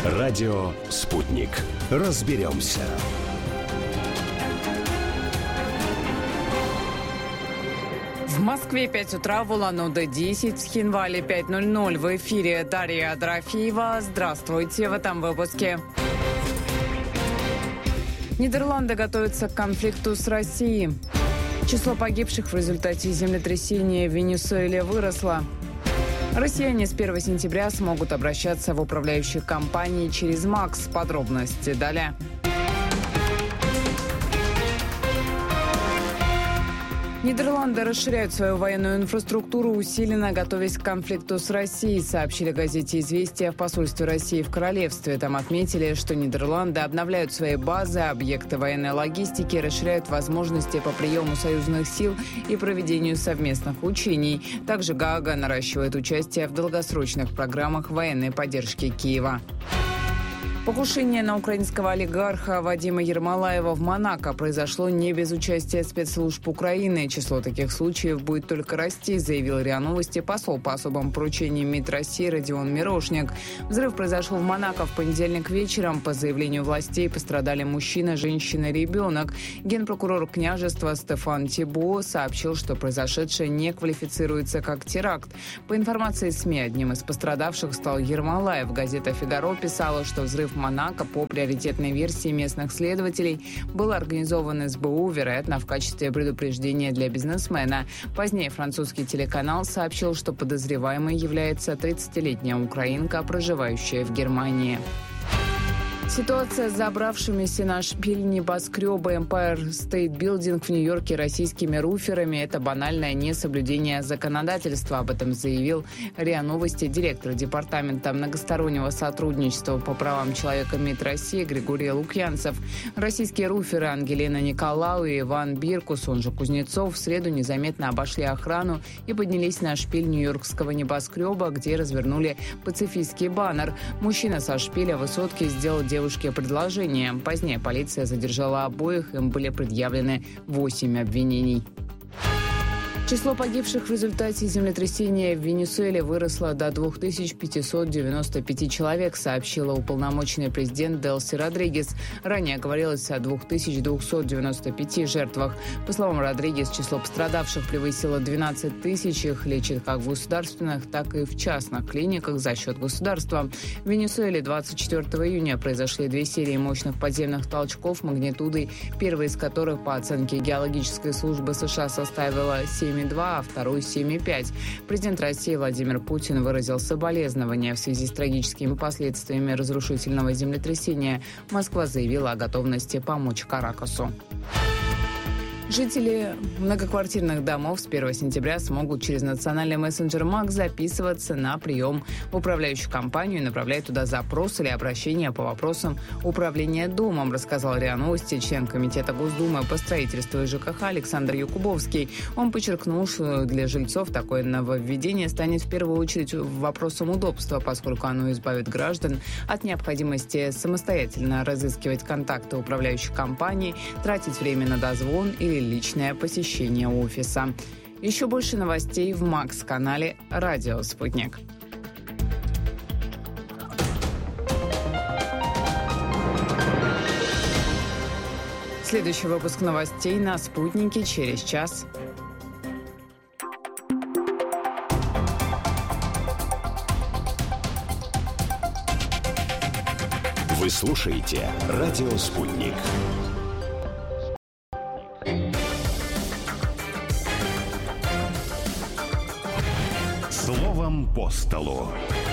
Радио «Спутник». Разберемся. В Москве 5 утра, в Улан-Удэ 10, в Хинвале 5:00. В эфире Дарья Дорофеева. Здравствуйте, в этом выпуске. Нидерланды готовятся к конфликту с Россией. Число погибших в результате землетрясения в Венесуэле выросло. Россияне с 1 сентября смогут обращаться в управляющие компании через МАКС. Подробности далее. Нидерланды расширяют свою военную инфраструктуру, усиленно готовясь к конфликту с Россией, сообщили газете «Известия» в посольстве России в Королевстве. Там отметили, что Нидерланды обновляют свои базы, объекты военной логистики, расширяют возможности по приему союзных сил и проведению совместных учений. Также Гаага наращивает участие в долгосрочных программах военной поддержки Киева. Покушение на украинского олигарха Вадима Ермолаева в Монако произошло не без участия спецслужб Украины. Число таких случаев будет только расти, заявил РИА Новости посол по особым поручениям МИД России Родион Мирошник. Взрыв произошел в Монако в понедельник вечером. По заявлению властей пострадали мужчина, женщина и ребенок. Генпрокурор княжества Стефан Тибо сообщил, что произошедшее не квалифицируется как теракт. По информации СМИ, одним из пострадавших стал Ермолаев. Газета «Фигаро» писала, что взрыв в Монако, по приоритетной версии местных следователей, был организован СБУ, вероятно, в качестве предупреждения для бизнесмена. Позднее французский телеканал сообщил, что подозреваемой является 30-летняя украинка, проживающая в Германии. Ситуация с забравшимися на шпиль небоскреба Empire State Building в Нью-Йорке российскими руферами – это банальное несоблюдение законодательства. Об этом заявил РИА Новости директор Департамента многостороннего сотрудничества по правам человека МИД России Григорий Лукьянцев. Российские руферы Ангелина Николау и Иван Биркус, он же Кузнецов, в среду незаметно обошли охрану и поднялись на шпиль нью-йоркского небоскреба, где развернули пацифистский баннер. Мужчина со шпиля высотки сделал девушке предложение. Позднее полиция задержала обоих, им были предъявлены 8 обвинений. Число погибших в результате землетрясения в Венесуэле выросло до 2595 человек, сообщила уполномоченный президент Делси Родригес. Ранее говорилось о 2295 жертвах. По словам Родригес, число пострадавших превысило 12 тысяч. Их лечат как в государственных, так и в частных клиниках за счет государства. В Венесуэле 24 июня произошли 2 серии мощных подземных толчков магнитудой, первая из которых, по оценке геологической службы США, составила 7,2, а второй 7,5. Президент России Владимир Путин выразил соболезнования в связи с трагическими последствиями разрушительного землетрясения. Москва заявила о готовности помочь Каракасу. Жители многоквартирных домов с 1 сентября смогут через национальный мессенджер МАКС записываться на прием в управляющую компанию и направлять туда запрос или обращение по вопросам управления домом, рассказал РИА Новости член Комитета Госдумы по строительству и ЖКХ Александр Якубовский. Он подчеркнул, что для жильцов такое нововведение станет в первую очередь вопросом удобства, поскольку оно избавит граждан от необходимости самостоятельно разыскивать контакты управляющей компании, тратить время на дозвон или личное посещение офиса. Еще больше новостей в МАКС-канале «Радио Спутник». Следующий выпуск новостей на «Спутнике» через час. Вы слушаете «Радио Спутник». Словом по столу.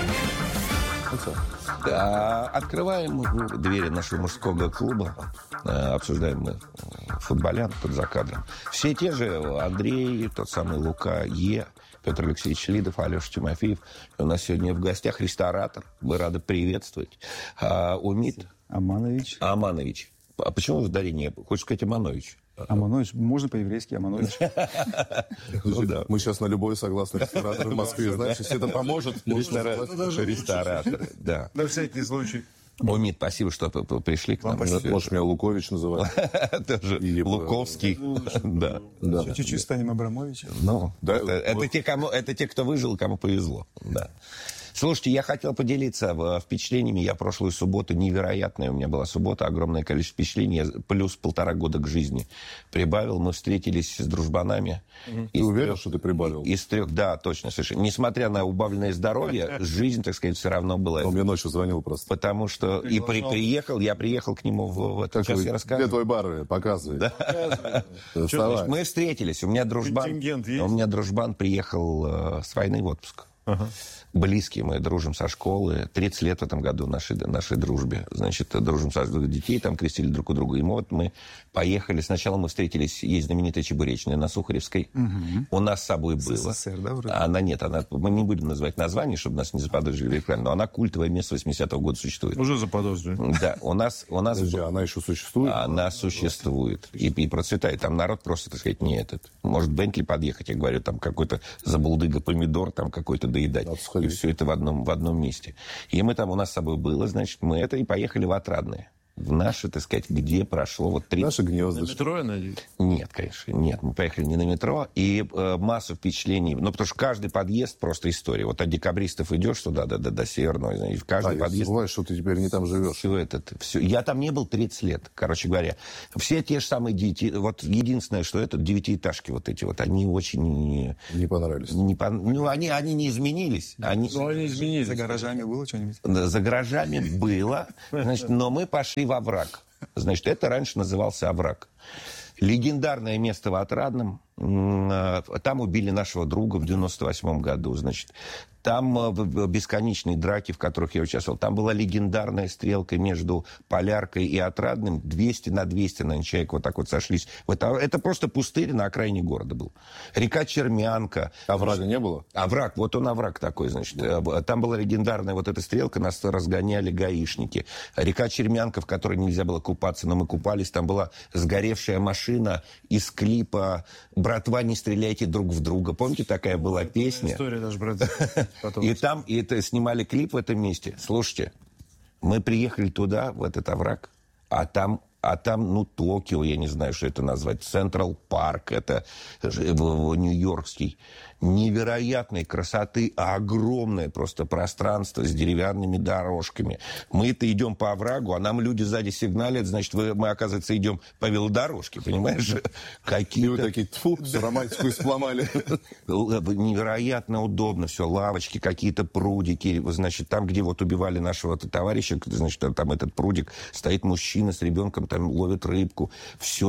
Открываем двери нашего мужского клуба. Обсуждаем мы футболян тут за кадром. Все те же: Андрей, тот самый Лука, Петр Алексеевич Лидов, Алеша Тимофеев. И у нас сегодня в гостях ресторатор. Мы рады приветствовать. Умит Аманович. А почему в ударение? Хочешь сказать Аманович? Аманович, можно по-еврейски Аманович. Мы сейчас на любой согласны ресторатор в Москве. Знаешь, если это поможет. Ресторатор, да. На всякий случай. Умит, спасибо, что пришли к нам. Можешь меня Лукович называть. Тоже Луковский. Да. Чуть-чуть станем Абрамовичем. Ну, это те, кто выжил, кому повезло. Да. Слушайте, я хотел поделиться впечатлениями. Я прошлую субботу, невероятная у меня была суббота, огромное количество впечатлений. Я плюс 1,5 года к жизни прибавил. Мы встретились с дружбанами. Ты уверен, что ты прибавил? Из 3, да, точно, совершенно. Несмотря на убавленное здоровье, жизнь, так сказать, все равно была. Он мне ночью звонил просто. Потому что я приехал к нему в этот час, я рассказываю. Где твой бар? Показывай. Да. Мы встретились. У меня дружбан приехал с войны в отпуск. Близкие, мы дружим со школы. 30 лет в этом году нашей дружбе. Значит, дружим со детей, там крестили друг у друга. И мы поехали. Сначала мы встретились, есть знаменитая чебуречная на Сухаревской. У нас с собой было. СССР, да, вроде? Мы не будем называть название, чтобы нас не заподозрили рекламно, но она культовое место 80-го года существует. Уже заподозрили. Да, у нас... Подожди, она еще существует? Она существует. И процветает. Там народ просто, так сказать, не этот. Может Бентли подъехать, я говорю, там какой-то забулдыга помидор, там какой-то доедать. И все это в одном месте. И мы там, у нас с собой было, значит, мы это и поехали в Отрадное. В наше, так сказать, где прошло вот 3... Наше гнездо. На метро, я надеюсь? Нет, конечно, нет. Мы поехали не на метро. И массу впечатлений. Ну, потому что каждый подъезд просто история. Вот от Декабристов идешь туда, до Северной, знаете, в каждый подъезд... Я забываю, что ты теперь не там живешь. Все. Я там не был 30 лет, короче говоря. Все те же самые вот единственное, что это девятиэтажки вот эти вот, они очень... Не понравились. Они не изменились. Они изменились. За гаражами было что-нибудь? За гаражами было, значит, но мы пошли в овраг. Значит, это раньше назывался овраг. Легендарное место в Отрадном. Там убили нашего друга в 98 году, значит. Там бесконечные драки, в которых я участвовал. Там была легендарная стрелка между Поляркой и Отрадным. 200 на 200, наверное, человек вот так вот сошлись. Это просто пустырь на окраине города был. Река Чермянка. Оврага не было? Овраг, вот он овраг такой, значит. Там была легендарная вот эта стрелка, нас разгоняли гаишники. Река Чермянка, в которой нельзя было купаться, но мы купались. Там была сгоревшая машина из клипа «Братва, не стреляйте друг в друга». Помните, такая была песня? История даже, братва. И это снимали клип в этом месте. Слушайте, мы приехали туда, в этот овраг, а там, Токио, я не знаю, что это назвать, Централ Парк, это нью-йоркский. Невероятной красоты, огромное просто пространство с деревянными дорожками. Мы-то идем по оврагу, а нам люди сзади сигналят, значит, мы, оказывается, идем по велодорожке, понимаешь? И вы такие, тьфу, всю романтику сломали. Невероятно удобно все, лавочки, какие-то прудики, значит, там, где вот убивали нашего товарища, значит, там этот прудик, стоит мужчина с ребенком, там ловит рыбку. Все,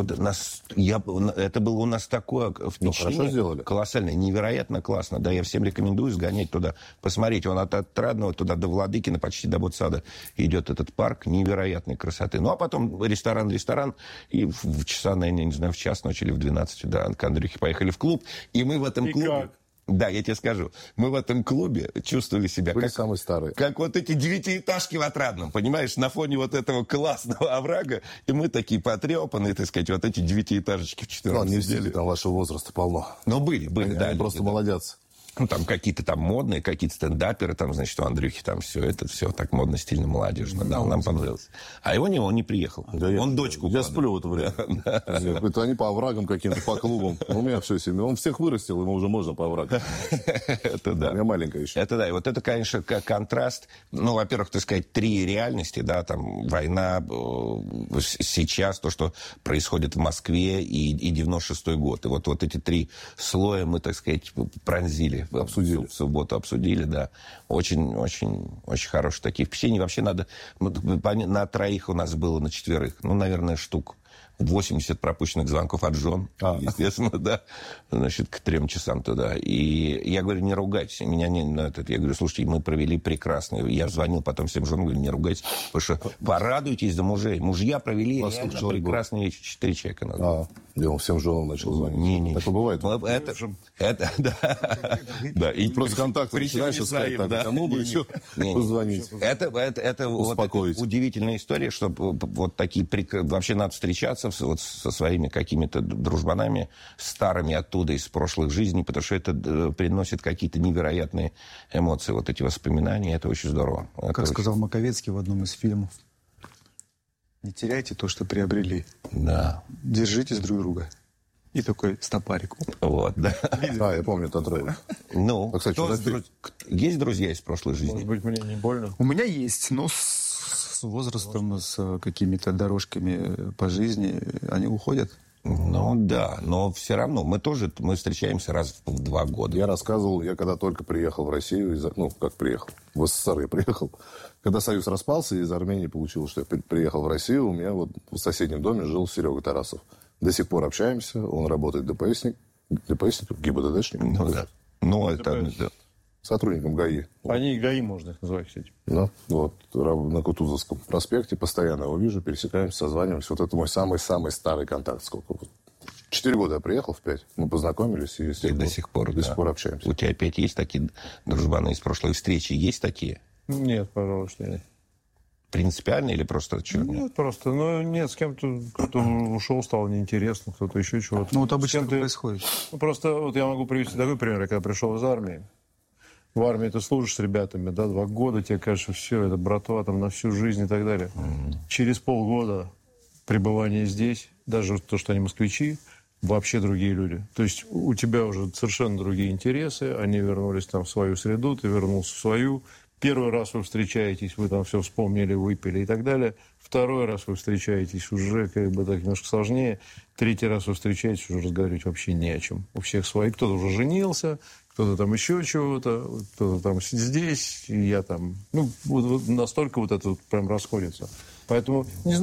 это было у нас такое впечатление. Хорошо сделали. Колоссальное, невероятно классно. Да, я всем рекомендую сгонять туда, посмотреть. Он от Отрадного туда до Владыкина, почти до Ботсада идет этот парк невероятной красоты. Ну, а потом ресторан, и в часа, наверное, не знаю, в час ночи или в 12, да, к Андрюхе поехали в клуб, и мы в этом клубе... Как? Да, я тебе скажу. Мы в этом клубе чувствовали себя Были самые старые. Как вот эти девятиэтажки в Отрадном, понимаешь, на фоне вот этого классного оврага. И мы такие потрепанные, так сказать, вот эти девятиэтажечки в 14 не сделали. Там вашего возраста полно. Но были, да. Они просто молодятся. Ну, там какие-то там модные, какие-то стендаперы, там, значит, у Андрюхи там все так модно, стильно, молодежно. Да, нам понравилось. А его он не приехал. Да, он дочку. Я сплю в это время. Это они по оврагам каким-то, по клубам. У меня все семья. Он всех вырастил, ему уже можно по оврагам. Это да. У меня маленькая еще. Это да. И вот это, конечно, контраст. Ну, во-первых, так сказать, 3 реальности, да, там, война сейчас, то, что происходит в Москве, и 96-й год. И вот эти 3 слоя мы, так сказать, пронзили. Обсудили. В субботу обсудили, да. Очень, очень, очень хорошие такие впечатления. Вообще надо... На 3 у нас было, на 4. Ну, наверное, штук 80 пропущенных звонков от жен, естественно, да. Значит, к 3 часам туда. И я говорю, не ругайтесь. Я говорю, слушайте, мы провели прекрасно. Я звонил потом всем женам, говорю, не ругайтесь. Потому что порадуйтесь за мужей. Мужья провели реально прекрасные 4 человека. Я он всем женам начал звонить. Не. Так бывает. Это, да. И просто контакт начинаешь искать, кому бы еще позвонить. Это вот удивительная история, что вот такие... Вообще надо встречаться вот со своими какими-то дружбанами старыми оттуда, из прошлых жизней, потому что это приносит какие-то невероятные эмоции, вот эти воспоминания, это очень здорово. Как сказал Маковецкий в одном из фильмов, не теряйте то, что приобрели. Да. Держитесь друг друга. И такой стопарик. Вот, да. Да, я помню этот ролик. Ну, А, кстати, есть друзья из прошлой жизни? Может быть, мне не больно. У меня есть, но с возрастом, с какими-то дорожками по жизни они уходят. Ну, да, но все равно. Мы встречаемся раз в 2 года. Я рассказывал, я когда только приехал в Россию, как приехал, в СССР я приехал, когда Союз распался, из Армении получилось, что я приехал в Россию, у меня вот в соседнем доме жил Серега Тарасов. До сих пор общаемся, он работает ГИБДДшником, Ну, да. Ну, это... Да. Сотрудником ГАИ. Они и ГАИ можно их назвать, кстати. Да, вот, на Кутузовском проспекте, постоянно его вижу, пересекаемся, созваниваемся. Вот это мой самый-самый старый контакт. 4 года я приехал, в 5. Мы познакомились и до сих пор общаемся. У тебя опять есть такие дружбаны из прошлой встречи? Есть такие? Нет, пожалуй, что нет. Принципиально или просто что? Нет, просто, нет, с кем-то кто-то ушел, стало неинтересно, кто-то еще чего-то. Ну, вот обычно С это кем-то- происходит. Ну, просто вот я могу привести такой пример. Я когда пришел из армии, в армии ты служишь с ребятами, да, 2 года, тебе кажется, все, это братва там на всю жизнь и так далее. Через полгода пребывания здесь, даже то, что они москвичи, вообще другие люди. То есть у тебя уже совершенно другие интересы, они вернулись там в свою среду, ты вернулся в свою. Первый раз вы встречаетесь, вы там все вспомнили, выпили и так далее. Второй раз вы встречаетесь уже как бы так немножко сложнее. 3-й раз вы встречаетесь, уже разговаривать вообще не о чем. У всех свои. Кто-то уже женился, кто-то там еще чего-то, кто-то там здесь, и я там... Ну, вот настолько вот это вот прям расходится. Поэтому, не знаю,